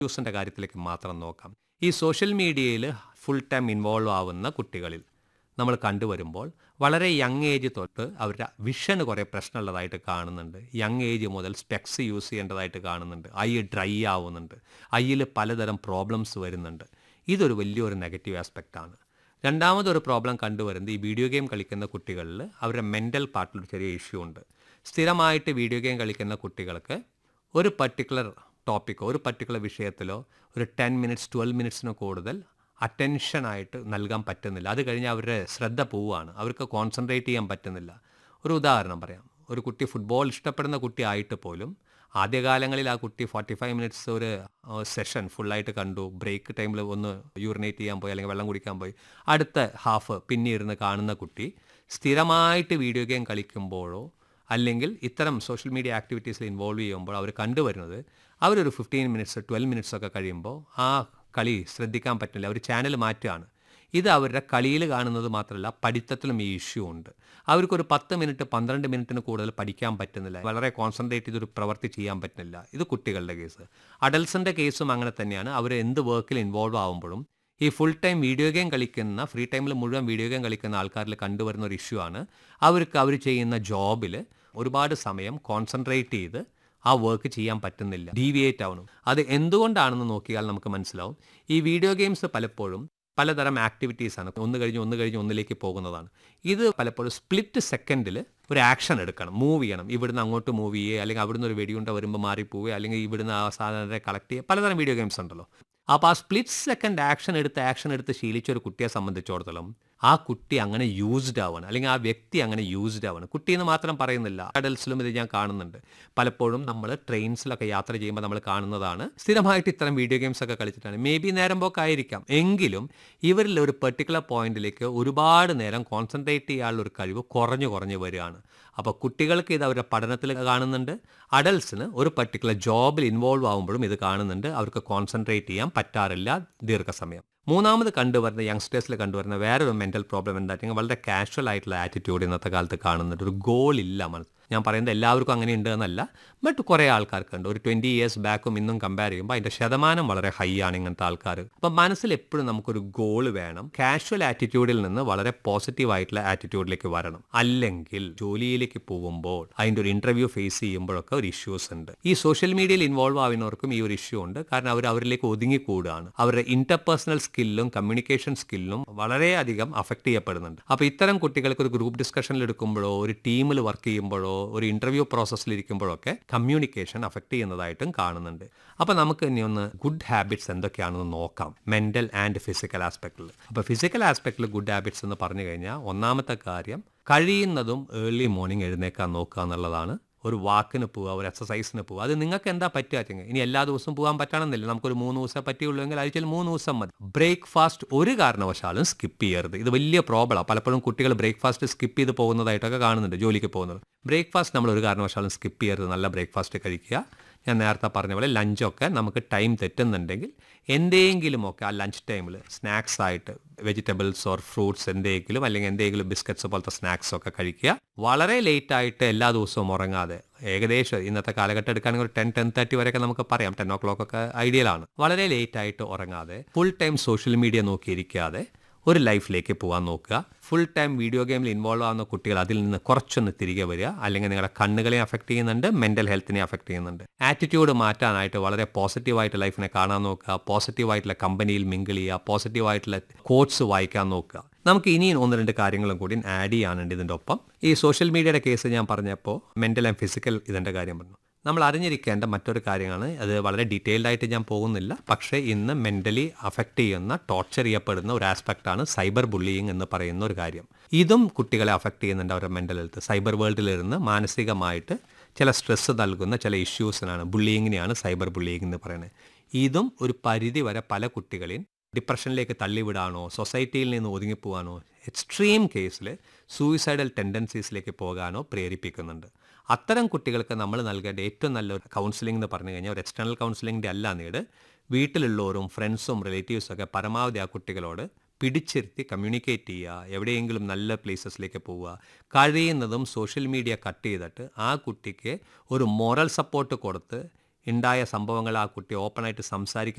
യൂസിൻ്റെ കാര്യത്തിലേക്ക് മാത്രം നോക്കാം. ഈ സോഷ്യൽ മീഡിയയിൽ ഫുൾ ടൈം ഇൻവോൾവ് ആവുന്ന കുട്ടികളിൽ നമ്മൾ കണ്ടുവരുമ്പോൾ വളരെ യങ് ഏജ് തൊട്ട് അവരുടെ വിഷന് കുറേ പ്രശ്നമുള്ളതായിട്ട് കാണുന്നുണ്ട്. യങ് ഏജ് മുതൽ സ്പെക്സ് യൂസ് ചെയ്യേണ്ടതായിട്ട് കാണുന്നുണ്ട്. ഐ ഡ്രൈ ആവുന്നുണ്ട്. ഐയിൽ പലതരം പ്രോബ്ലംസ് വരുന്നുണ്ട്. ഇതൊരു വലിയൊരു നെഗറ്റീവ് ആസ്പെക്റ്റാണ്. രണ്ടാമതൊരു പ്രോബ്ലം കണ്ടുവരുന്നത് ഈ വീഡിയോ ഗെയിം കളിക്കുന്ന കുട്ടികളിൽ അവരുടെ മെൻ്റൽ പാർട്ടിലൊരു ചെറിയ ഇഷ്യൂ ഉണ്ട്. സ്ഥിരമായിട്ട് വീഡിയോ ഗെയിം കളിക്കുന്ന കുട്ടികൾക്ക് ഒരു പർട്ടിക്കുലർ ടോപ്പിക്കോ ഒരു പർട്ടിക്കുലർ വിഷയത്തിലോ ഒരു 10 മിനിറ്റ്സ് 12 മിനിറ്റ്സിന് കൂടുതൽ അറ്റൻഷനായിട്ട് നൽകാൻ പറ്റുന്നില്ല. അത് കഴിഞ്ഞ് അവരുടെ ശ്രദ്ധ പോവുകയാണ്. അവർക്ക് കോൺസെൻട്രേറ്റ് ചെയ്യാൻ പറ്റുന്നില്ല. ഒരു ഉദാഹരണം പറയാം. ഒരു കുട്ടി ഫുട്ബോൾ ഇഷ്ടപ്പെടുന്ന കുട്ടി ആയിട്ട് പോലും ആദ്യകാലങ്ങളിൽ ആ കുട്ടി 45 മിനിറ്റ്സ് ഒരു സെഷൻ ഫുള്ളായിട്ട് കണ്ടു. ബ്രേക്ക് ടൈമിൽ ഒന്ന് യൂറിനേറ്റ് ചെയ്യാൻ പോയി അല്ലെങ്കിൽ വെള്ളം കുടിക്കാൻ പോയി. അടുത്ത ഹാഫ് പിന്നെ ഇരുന്ന് കാണുന്ന കുട്ടി സ്ഥിരമായിട്ട് വീഡിയോ ഗെയിം കളിക്കുമ്പോഴോ അല്ലെങ്കിൽ ഇത്തരം സോഷ്യൽ മീഡിയ ആക്ടിവിറ്റീസിൽ ഇൻവോൾവ് ചെയ്യുമ്പോൾ അവർ കണ്ടുവരുന്നത് അവരൊരു 15 മിനിറ്റ്സ് 12 മിനിറ്റ്സ് ഒക്കെ കഴിയുമ്പോൾ ആ കളി ശ്രദ്ധിക്കാൻ പറ്റില്ല. അവർ ചാനൽ മാറ്റുകയാണ്. ഇത് അവരുടെ കളിയിൽ കാണുന്നത് മാത്രമല്ല, പഠിത്തത്തിലും ഈ ഇഷ്യൂ ഉണ്ട്. അവർക്കൊരു 10 മിനിറ്റ് 12 മിനിറ്റിന് കൂടുതൽ പഠിക്കാൻ പറ്റുന്നില്ല. വളരെ കോൺസെൻട്രേറ്റ് ചെയ്തൊരു പ്രവൃത്തി ചെയ്യാൻ പറ്റുന്നില്ല. ഇത് കുട്ടികളുടെ കേസ്. അഡൽട്സിൻ്റെ കേസും അങ്ങനെ തന്നെയാണ്. അവർ എന്ത് വർക്കിൽ ഇൻവോൾവ് ആകുമ്പോഴും ഈ ഫുൾ ടൈം വീഡിയോ ഗെയിം കളിക്കുന്ന ഫ്രീ ടൈമിൽ മുഴുവൻ വീഡിയോ ഗെയിം കളിക്കുന്ന ആൾക്കാരിൽ കണ്ടുവരുന്ന ഒരു ഇഷ്യൂ ആണ്. അവർ ചെയ്യുന്ന ജോബിൽ ഒരുപാട് സമയം കോൺസെൻട്രേറ്റ് ചെയ്ത് ആ വർക്ക് ചെയ്യാൻ പറ്റുന്നില്ല. ഡീവിയേറ്റ് ആവണം. അത് എന്തുകൊണ്ടാണെന്ന് നോക്കിയാൽ നമുക്ക് മനസ്സിലാവും. ഈ വീഡിയോ ഗെയിംസ് പലപ്പോഴും പലതരം ആക്ടിവിറ്റീസാണ്. ഒന്ന് കഴിഞ്ഞ് ഒന്നിലേക്ക് പോകുന്നതാണ്. ഇത് പലപ്പോഴും സ്പ്ലിറ്റ് സെക്കൻഡിൽ ഒരു ആക്ഷൻ എടുക്കണം, മൂവ് ചെയ്യണം. ഇവിടുന്ന് അങ്ങോട്ട് മൂവ് ചെയ്യുക, അല്ലെങ്കിൽ അവിടുന്ന് ഒരു വെടിയുണ്ട വരുമ്പോൾ മാറിപ്പോവുക, അല്ലെങ്കിൽ ഇവിടുന്ന് ആ സാധനത്തെ കളക്ട് ചെയ്യുക. പലതരം വീഡിയോ ഗെയിംസ് ഉണ്ടല്ലോ. അപ്പോൾ ആ സ്പ്ലിറ്റ് സെക്കൻഡ് ആക്ഷൻ എടുത്ത് ശീലിച്ച ഒരു കുട്ടിയെ സംബന്ധിച്ചിടത്തോളം ആ കുട്ടി അങ്ങനെ യൂസ്ഡ് ആവാണ്, അല്ലെങ്കിൽ ആ വ്യക്തി അങ്ങനെ യൂസ്ഡ് ആവാണ്. കുട്ടിയെന്ന് മാത്രം പറയുന്നില്ല, അഡൽട്സിലും ഇത് ഞാൻ കാണുന്നുണ്ട്. പലപ്പോഴും നമ്മൾ ട്രെയിൻസിലൊക്കെ യാത്ര ചെയ്യുമ്പോൾ നമ്മൾ കാണുന്നതാണ്. സ്ഥിരമായിട്ട് ഇത്തരം വീഡിയോ ഗെയിംസ് ഒക്കെ കളിച്ചിട്ടാണ്. മേ ബി നേരം പോക്കായിരിക്കാം. എങ്കിലും ഇവരിൽ ഒരു പെർട്ടിക്കുലർ പോയിന്റിലേക്ക് ഒരുപാട് നേരം കോൺസെൻട്രേറ്റ് ചെയ്യാനുള്ള ഒരു കഴിവ് കുറഞ്ഞു വരികയാണ്. അപ്പോൾ കുട്ടികൾക്ക് ഇത് അവരുടെ പഠനത്തിൽ കാണുന്നുണ്ട്. അഡൽട്സിന് ഒരു പർട്ടിക്കുലർ ജോബിൽ ഇൻവോൾവ് ആകുമ്പോഴും ഇത് കാണുന്നുണ്ട്. അവർക്ക് കോൺസെൻട്രേറ്റ് ചെയ്യാൻ പറ്റാറില്ല ദീർഘസമയം. മൂന്നാമത് കണ്ടുവരുന്ന യങ്സ്റ്റേഴ്സിൽ കണ്ടുവരുന്ന വേറൊരു മെൻ്റൽ പ്രോബ്ലം എന്താ, വളരെ കാഷ്വൽ ആയിട്ടുള്ള ആറ്റിറ്റ്യൂഡ് ഇന്നത്തെ കാലത്ത് കാണുന്നുണ്ട്. ഒരു ഗോൾ ഇല്ല മനസ്സ്. ഞാൻ പറയുന്നത് എല്ലാവർക്കും അങ്ങനെ ഉണ്ട് എന്നല്ല, ബട്ട് കുറേ ആൾക്കാർക്കുണ്ട്. ഒരു 20 ഇയേഴ്സ് ബാക്കും ഇന്നും കമ്പയർ ചെയ്യുമ്പോൾ അതിൻ്റെ ശതമാനം വളരെ ഹൈ ആണ് ഇങ്ങനത്തെ ആൾക്കാർ. അപ്പം മനസ്സിൽ എപ്പോഴും നമുക്കൊരു ഗോൾ വേണം. കാഷ്വൽ ആറ്റിറ്റ്യൂഡിൽ നിന്ന് വളരെ പോസിറ്റീവ് ആയിട്ടുള്ള ആറ്റിറ്റ്യൂഡിലേക്ക് വരണം. അല്ലെങ്കിൽ ജോലിയിലേക്ക് പോകുമ്പോൾ അതിൻ്റെ ഒരു ഇൻ്റർവ്യൂ ഫേസ് ചെയ്യുമ്പോഴൊക്കെ ഒരു ഇഷ്യൂസ് ഉണ്ട്. ഈ സോഷ്യൽ മീഡിയയിൽ ഇൻവോൾവ് ആവുന്നവർക്കും ഈ ഒരു ഇഷ്യൂ ഉണ്ട്. കാരണം അവരിലേക്ക് ഒതുങ്ങിക്കൂടുകയാണ്. അവരുടെ ഇന്റർപേഴ്സണൽ സ്കില്ലും കമ്മ്യൂണിക്കേഷൻ സ്കില്ലും വളരെയധികം അഫക്റ്റ് ചെയ്യപ്പെടുന്നുണ്ട്. അപ്പോൾ ഇത്തരം കുട്ടികൾക്ക് ഒരു ഗ്രൂപ്പ് ഡിസ്കഷനിൽ എടുക്കുമ്പോഴോ ഒരു ടീമിൽ വർക്ക് ചെയ്യുമ്പോഴോ ഒരു ഇന്റർവ്യൂ പ്രോസസ്സിലിരിക്കുമ്പോഴൊക്കെ കമ്മ്യൂണിക്കേഷൻ അഫക്റ്റ് ചെയ്യുന്നതായിട്ടും കാണുന്നുണ്ട്. അപ്പോൾ നമുക്ക് ഇനി ഒന്ന് ഗുഡ് ഹാബിറ്റ്സ് എന്തൊക്കെയാണെന്ന് നോക്കാം, മെൻ്റൽ ആൻഡ് ഫിസിക്കൽ ആസ്പെക്റ്റിൽ. അപ്പോൾ ഫിസിക്കൽ ആസ്പെക്റ്റിൽ ഗുഡ് ഹാബിറ്റ്സ് എന്ന് പറഞ്ഞു കഴിഞ്ഞാൽ ഒന്നാമത്തെ കാര്യം കഴിയുന്നതും ഏർലി മോർണിംഗ് എഴുന്നേക്കാൻ നോക്കുക എന്നുള്ളതാണ്. ഒരു വാക്കിന് പോവുക, ഒരു എക്സസൈസിന് പോവുക. അത് നിങ്ങൾക്ക് എന്താ പറ്റുക. ഇനി എല്ലാ ദിവസവും പോകാൻ പറ്റണമെന്നില്ല. നമുക്കൊരു 3 ദിവസം പറ്റിയുള്ളൂ എങ്കിൽ ആഴ്ചയിൽ 3 ദിവസം മതി. ബ്രേക്ക്ഫാസ്റ്റ് ഒരു കാരണവശാലും സ്കിപ്പ് ചെയ്യരുത്. ഇത് വലിയ പ്രോബ്ലമാണ്. പലപ്പോഴും കുട്ടികൾ ബ്രേക്ക്ഫാസ്റ്റ് സ്കിപ്പ് ചെയ്ത് പോകുന്നതായിട്ടൊക്കെ കാണുന്നുണ്ട് ജോലിക്ക് പോകുന്നത്. ബ്രേക്ക്ഫാസ്റ്റ് നമ്മൾ ഒരു കാരണവശാലും സ്കിപ്പ് ചെയ്യരുത്. നല്ല ബ്രേക്ക്ഫാസ്റ്റ് കഴിക്കുക. ഞാൻ നേരത്തെ പറഞ്ഞ പോലെ ലഞ്ചൊക്കെ നമുക്ക് ടൈം തെറ്റുന്നുണ്ടെങ്കിൽ എന്തെങ്കിലുമൊക്കെ ആ ലഞ്ച് ടൈമിൽ സ്നാക്സ് ആയിട്ട് വെജിറ്റബിൾസ് ഓർ ഫ്രൂട്ട്സ് എന്തെങ്കിലും ബിസ്ക്കറ്റ്സ് പോലത്തെ സ്നാക്സ് ഒക്കെ കഴിക്കുക. വളരെ ലേറ്റ് ആയിട്ട് എല്ലാ ദിവസവും ഉറങ്ങാതെ, ഏകദേശം ഇന്നത്തെ കാലഘട്ടം എടുക്കുകയാണെങ്കിൽ ഒരു 10-10:30 വരെയൊക്കെ നമുക്ക് പറയാം. 10 o'clock ഒക്കെ ഐഡിയലാണ്. വളരെ ലേറ്റ് ആയിട്ട് ഉറങ്ങാതെ ഫുൾ ടൈം സോഷ്യൽ മീഡിയ നോക്കിയിരിക്കാതെ ഒരു ലൈഫിലേക്ക് പോകാൻ നോക്കുക. ഫുൾ ടൈം വീഡിയോ ഗെയിമിൽ ഇൻവോൾവ് ആവുന്ന കുട്ടികൾ അതിൽ നിന്ന് കുറച്ചൊന്ന് തിരികെ വരിക. അല്ലെങ്കിൽ നിങ്ങളുടെ കണ്ണുകളെ അഫക്റ്റ് ചെയ്യുന്നുണ്ട്, മെൻ്റൽ ഹെൽത്തിനെ അഫക്റ്റ് ചെയ്യുന്നുണ്ട്. ആറ്റിറ്റ്യൂഡ് മാറ്റാനായിട്ട് വളരെ പോസിറ്റീവായിട്ട് ലൈഫിനെ കാണാൻ നോക്കുക. പോസിറ്റീവായിട്ടുള്ള കമ്പനിയിൽ മിങ്കിൾ ചെയ്യുക. പോസിറ്റീവായിട്ടുള്ള കോട്ട്സ് വായിക്കാൻ നോക്കുക. നമുക്ക് ഇനിയും 1-2 കാര്യങ്ങളും കൂടി ആഡ് ചെയ്യാനുണ്ട് ഇതിൻ്റെ ഒപ്പം. ഈ സോഷ്യൽ മീഡിയയുടെ കേസ് ഞാൻ പറഞ്ഞപ്പോൾ മെൻ്റൽ ആൻഡ് ഫിസിക്കൽ ഇതിൻ്റെ കാര്യം പറഞ്ഞു. നമ്മൾ അറിഞ്ഞിരിക്കേണ്ട മറ്റൊരു കാര്യമാണ്, അത് വളരെ ഡീറ്റെയിൽഡ് ആയിട്ട് ഞാൻ പോകുന്നില്ല, പക്ഷേ ഇന്ന് മെൻ്റലി അഫക്റ്റ് ചെയ്യുന്ന, ടോർച്ചർ ചെയ്യപ്പെടുന്ന ഒരു ആസ്പെക്റ്റാണ് സൈബർ ബുള്ളിയിങ് എന്ന് പറയുന്ന ഒരു കാര്യം. ഇതും കുട്ടികളെ അഫക്റ്റ് ചെയ്യുന്നുണ്ട്, അവരുടെ മെൻ്റൽ ഹെൽത്ത്. സൈബർ വേൾഡിലിരുന്ന് മാനസികമായിട്ട് ചില സ്ട്രെസ്സ് നൽകുന്ന ചില ഇഷ്യൂസിനാണ്, ബുള്ളിയിങ്ങിനെയാണ് സൈബർ ബുള്ളിയിങ് എന്ന് പറയുന്നത്. ഇതും ഒരു പരിധി വരെ പല കുട്ടികളെയും ഡിപ്രഷനിലേക്ക് തള്ളിവിടാനോ സൊസൈറ്റിയിൽ നിന്ന് ഒതുങ്ങിപ്പോവാനോ എക്സ്ട്രീം കേസിൽ സൂയിസൈഡൽ ടെൻഡൻസീസിലേക്ക് പോകാനോ പ്രേരിപ്പിക്കുന്നുണ്ട്. അത്തരം കുട്ടികൾക്ക് നമ്മൾ നൽകേണ്ട ഏറ്റവും നല്ലൊരു കൗൺസിലിംഗ് എന്ന് പറഞ്ഞു കഴിഞ്ഞാൽ ഒരു എക്സ്റ്റേണൽ കൗൺസിലിംഗിൻ്റെ അല്ല നീട്, വീട്ടിലുള്ളവരും ഫ്രണ്ട്സും റിലേറ്റീവ്സൊക്കെ പരമാവധി ആ കുട്ടികളോട് പിടിച്ചിരുത്തി കമ്മ്യൂണിക്കേറ്റ് ചെയ്യുക. എവിടെയെങ്കിലും നല്ല പ്ലേസസിലേക്ക് പോവുക. കഴിയുന്നതും സോഷ്യൽ മീഡിയ കട്ട് ചെയ്തിട്ട് ആ കുട്ടിക്ക് ഒരു മോറൽ സപ്പോർട്ട് കൊടുത്ത് ഉണ്ടായ സംഭവങ്ങൾ ആ കുട്ടി ഓപ്പണായിട്ട് സംസാരിക്കാൻ